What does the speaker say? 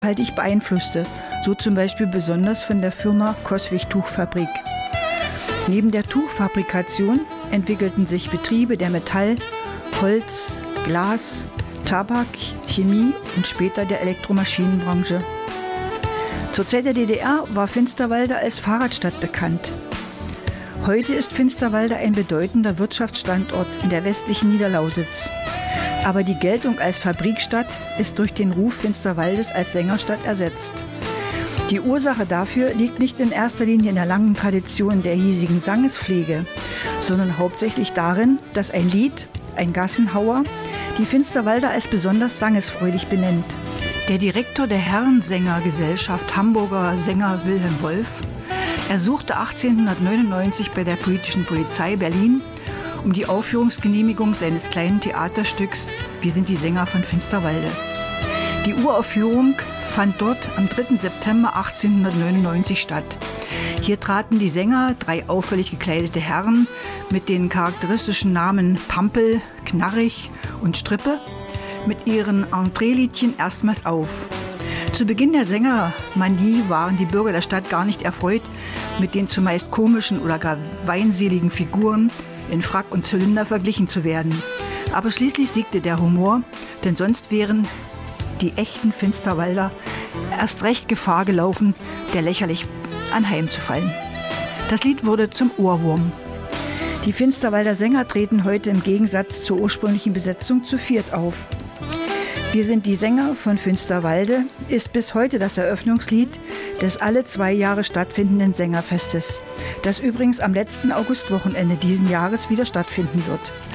nachhaltig beeinflusste, so zum Beispiel besonders von der Firma Coswig Tuchfabrik. Neben der Tuchfabrikation entwickelten sich Betriebe der Metall-, Holz-, Glas-, Tabak-, Chemie und später der Elektromaschinenbranche. Zur Zeit der DDR war Finsterwalde als Fahrradstadt bekannt. Heute ist Finsterwalde ein bedeutender Wirtschaftsstandort in der westlichen Niederlausitz. Aber die Geltung als Fabrikstadt ist durch den Ruf Finsterwaldes als Sängerstadt ersetzt. Die Ursache dafür liegt nicht in erster Linie in der langen Tradition der hiesigen Sangespflege, sondern hauptsächlich darin, dass ein Lied, ein Gassenhauer, die Finsterwalder als besonders sangesfreudig benennt. Der Direktor der Herrensängergesellschaft Hamburger Sänger Wilhelm Wolf ersuchte 1899 bei der politischen Polizei Berlin um die Aufführungsgenehmigung seines kleinen Theaterstücks Wir sind die Sänger von Finsterwalde. Die Uraufführung fand dort am 3. September 1899 statt. Hier traten die Sänger, 3 auffällig gekleidete Herren mit den charakteristischen Namen Pampel, Knarrig und Strippe, mit ihren Entreeliedchen erstmals auf. Zu Beginn der Sängermanie waren die Bürger der Stadt gar nicht erfreut, mit den zumeist komischen oder gar weinseligen Figuren in Frack und Zylinder verglichen zu werden. Aber schließlich siegte der Humor, denn sonst wären die echten Finsterwalder erst recht Gefahr gelaufen, der lächerlich anheimzufallen. Das Lied wurde zum Ohrwurm. Die Finsterwalder Sänger treten heute im Gegensatz zur ursprünglichen Besetzung zu 4 auf. Wir sind die Sänger von Finsterwalde ist bis heute das Eröffnungslied des alle 2 Jahre stattfindenden Sängerfestes, das übrigens am letzten Augustwochenende diesen Jahres wieder stattfinden wird.